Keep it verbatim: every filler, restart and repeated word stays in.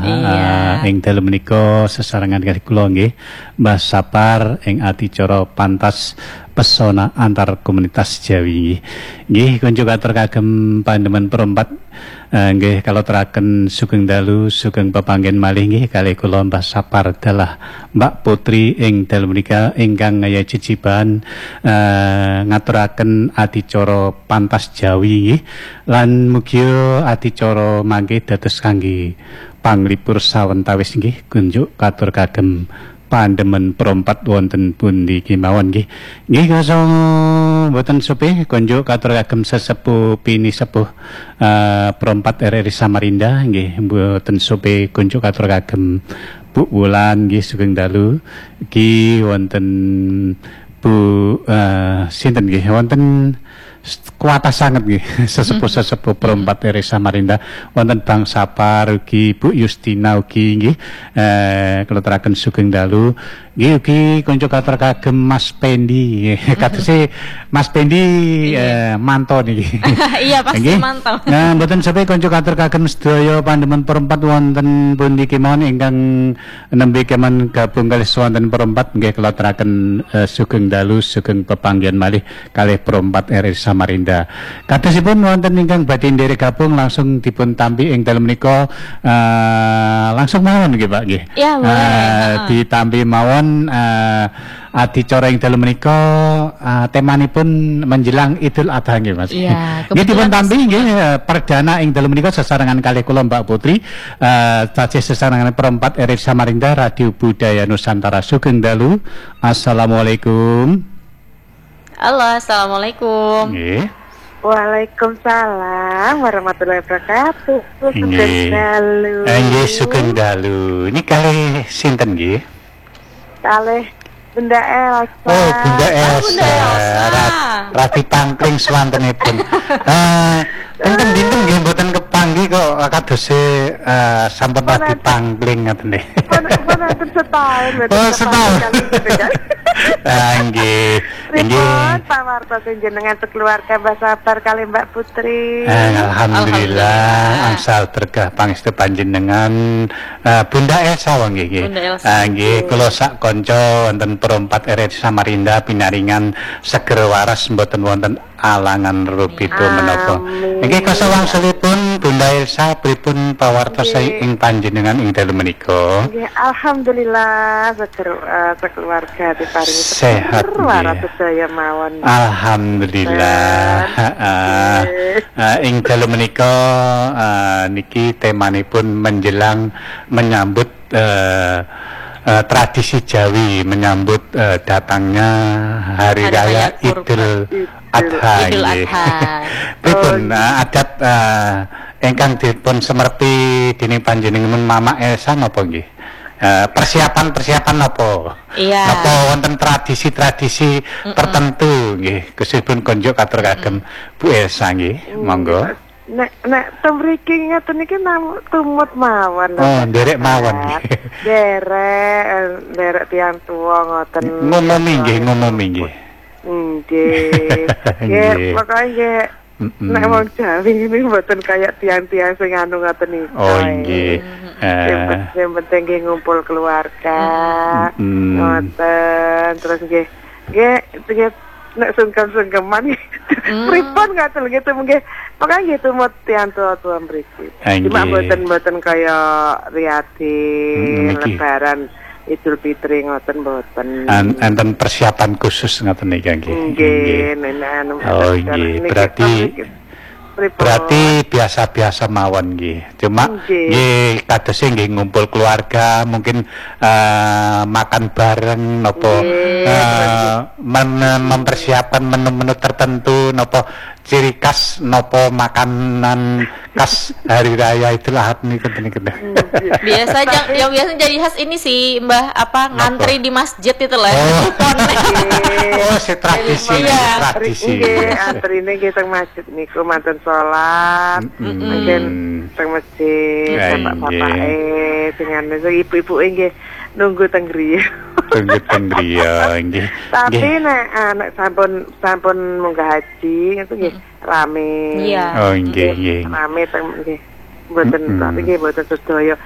Iya. Ing dalem menika sesarengan kalih kula nggih Mbah Sapar ing adicara pantas pesona antar komunitas Jawi. Nggih kunjuk atur kagem pandemen perempat uh, nggih kalau teraken sugeng dalu sugeng pepanggen malih nggih kalih kula Mbah Sapar dalah Mbak Putri ing dalem menika ingkang ngaya ciciban uh, ngaturaken adicara pantas Jawi nggih lan mugi adicara mangke dados kangge panglipur sawentawis nggih kunjuk katur kagem pandemen perempat wonten pundi kemawon nggih. Nggih kasa mboten supe kunjuk katur kagem sesepuh pini sepuh uh, perempat R R I Samarinda nggih mboten supe kunjuk katur kagem Bu Wulan nggih sugeng dalu iki wonten Bu uh, sinten nggih wonten kuasa sangat nggih sesepuh-sesepuh perempat R R I Samarinda wonten Bang Sapar ugi Bu Yustina ugi nggih eh kula teraken sugeng dalu nggih ugi kunjuk katur kagem Mas Pendi katose Mas Pendi eh, manto niki iya pasti manto nah mboten sampai kunjuk katur kagem sedaya pandemen perempat wonten pundi kemawon ingkang nembe keman gabung kalih wonten perempat nggih kula teraken eh, sugeng dalu sugeng pepanggihan malih kalih perempat R R I Samarinda. Kadosipun wonten ingkang badhe nderek gabung langsung dipun tampi ing dalem menika uh, langsung mawon nggih Pak nggih. Iya boleh. Uh, ditampi mawon uh, adicara ing dalem menika uh, temanipun menjelang Idul Adha nggih Mas. Iya. Nggih dipun tampi nggih perdana ing dalem menika sesarengan kalih kula Mbak Putri uh, sajes sesarengan perempat R R I Samarinda Radio Budaya Nusantara sugeng dalu. Assalamualaikum. Halo, assalamualaikum. Nggih. Waalaikumsalam warahmatullahi wabarakatuh. Sugeng Nggih. dalu. Nggih sugeng dalu. Ini kalih sinten nggih? Kalih Bunda Elsa. Oh, Bunda Elsa. Bunda Elsa. Ra- Rati pangkling swantenipun. Eh, enten dinten nggih mboten kepanggih kok kadose uh, sampun rati pangkling ngoten nggih. Pun wonten setahun. Oh, setahun. Ah, nggih. Ripun pawartos jenengan sekeluarga Mbak Sapar kali Mbak Putri. Eh, Alhamdulillah angsal berkah pangestu panjenengan uh, Bunda Elsa wong nggih. Bunda Elsa. Ah, nggih kula sak kanca wonten perempat R R I Samarinda pinaringan seger waras mboten wonten alangan rupito menapa. Nggih kasa wangsulipun Bunda Elsa pripun pawartos ing panjenengan ing dalem menika? Nggih, alhamdulillah seger uh, sekeluarga diparingi sehat waras sedaya mawon. Alhamdulillah. Heeh. Uh, ing dalem menika uh, niki temanipun menjelang menyambut uh, uh, tradisi Jawi menyambut uh, datangnya hari, hari raya Idul Adha. Idul Adha. Pripun uh, adat uh, ingkang dipun semerpi dening panjenengan Mama Elsa napa nggih? Uh, persiapan-persiapan apa? Iya. Napa wonten tradisi-tradisi mm-mm. tertentu nggih khususipun konjuk katur kagem Bu Elsa nggih. Monggo. Nek nek temriki ngaten iki tumut mawon. Oh, nderek mawon. Derek, derek tiyang tuwa ngoten. Ngumumi nggih, ngumumi nggih. Nggih. Nggih, pokoke nggih nek wong Jawi ini mboten kayak tiang-tiang sing anu ngoten niku. Oh nggih. Yang penting nggih ngumpul keluarga. Ngoten terus nggih. Nggih, nggih nek sungkem-sungkeman pripun ngaten gitu nggih. Pokoke nggih tumut tiang tua-tua mriki. Cuma mboten-mboten kaya riyadi lebaran Idul Fitri ngoten mboten. Enten persiapan khusus ngoten niki nggih. Nggih, nenek. Oh nggih, berarti berarti biasa-biasa mawon nggih. Cuma nggih kadose nggih ngumpul keluarga, mungkin uh, makan bareng napa uh, men- mempersiapkan menu-menu tertentu napa ciri khas napa makanan khas hari raya Idul Adha niku niku. Biasa yang, yang biasa jadi khas ini sih Mbah apa ngantri di masjid itu lah. Oh, oh si tradisi, iya. tradisi. Nggih, antrine nggih teng masjid niku manten salat, mungkin teng masjid bapak-bapake dengan ibu-ibu nggih nunggu teng griya. Tunggu teng griya nggih. Tapi nek anak sampun sampun munggah haji itu nggih rame. Iya. Oh nggih nggih. Rame teng nggih. Mboten tapi nggih mboten sedaya.